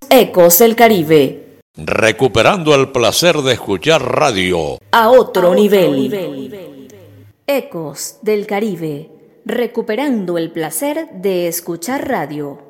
Ecos del Caribe. Recuperando el placer de escuchar radio A otro nivel. Ecos del Caribe. Recuperando el placer de escuchar radio.